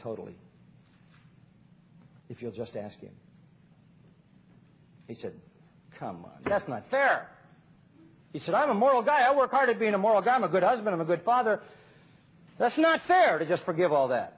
totally if you'll just ask Him. He said, come on, that's not fair. He said, I'm a moral guy. I work hard at being a moral guy. I'm a good husband. I'm a good father. That's not fair to just forgive all that.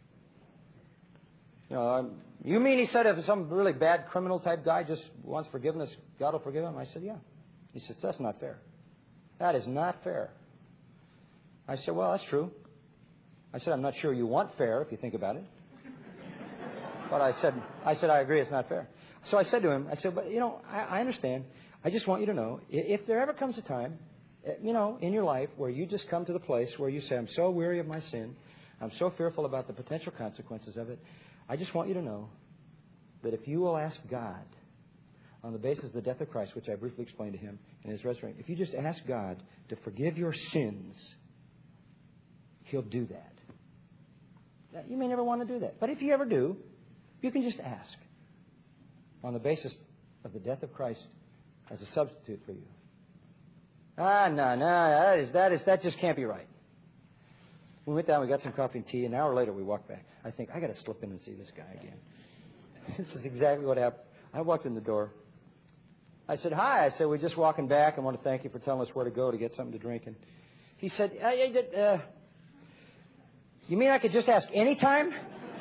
You know, you mean, he said, if some really bad criminal type guy just wants forgiveness, God will forgive him? I said, yeah. He said, that's not fair. That is not fair. I said, well, that's true. I said, I'm not sure you want fair if you think about it. But I said, I agree, it's not fair. So I said to him, I said, but, you know, I understand. I just want you to know, if there ever comes a time, you know, in your life where you just come to the place where you say, I'm so weary of my sin, I'm so fearful about the potential consequences of it, I just want you to know that if you will ask God on the basis of the death of Christ, which I briefly explained to him, and His resurrection, if you just ask God to forgive your sins, He'll do that. Now, you may never want to do that, but if you ever do, you can just ask on the basis of the death of Christ as a substitute for you. No, that just can't be right. We went down, we got some coffee and tea, an hour later we walked back. I think, I got to slip in and see this guy again. This is exactly what happened. I walked in the door. I said, hi. I said, we're just walking back. I want to thank you for telling us where to go to get something to drink. And he said, you mean I could just ask any time?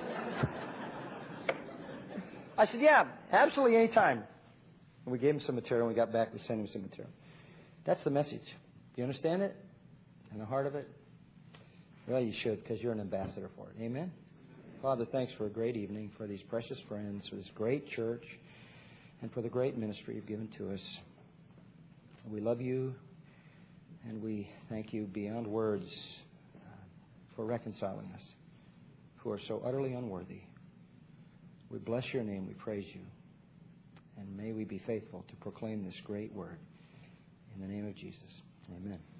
I said, yeah, absolutely any time. And we gave him some material. When we got back, we sent him some material. That's the message. Do you understand it? And the heart of it? Well, you should, because you're an ambassador for it. Amen? Father, thanks for a great evening, for these precious friends, for this great church, and for the great ministry you've given to us. We love you, and we thank you beyond words for reconciling us, who are so utterly unworthy. We bless your name. We praise you. And may we be faithful to proclaim this great word. In the name of Jesus. Amen.